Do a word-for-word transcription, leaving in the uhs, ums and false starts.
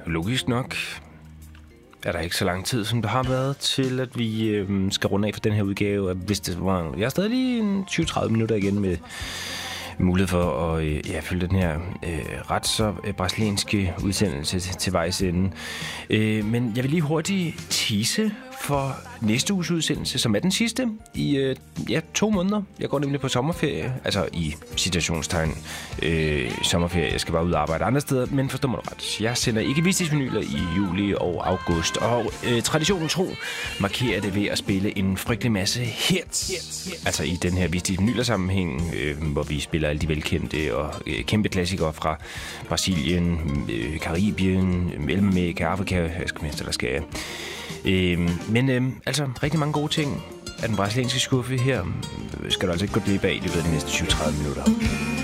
logisk nok er der ikke så lang tid, som der har været, til at vi øh, skal runde af for den her udgave. Hvis det var, jeg er stadig lige tyve til tredive minutter igen med mulighed for at øh, ja, følge den her øh, ret så øh, brasilianske udsendelse til, til vejs ende. Øh, men jeg vil lige hurtigt tease for næste uges udsendelse, som er den sidste i øh, ja, to måneder. Jeg går nemlig på sommerferie, altså i citationstegn øh, sommerferie. Jeg skal bare ud og arbejde andre steder, men forstår mig ret. Jeg sender ikke Vistis-vinyler i juli og august, og øh, traditionen tro markerer det ved at spille en frygtelig masse hits. Altså i den her Vistis-vinyler-sammenhæng, øh, hvor vi spiller alle de velkendte og øh, kæmpe klassikere fra Brasilien, øh, Karibien, Mellemamerika, Afrika, jeg skal mest, der skal jeg. Øh, men øh, altså rigtig mange gode ting af den brasilianske skuffe her skal du altså ikke gå glip af i løbet af de næste tyve til tredive minutter.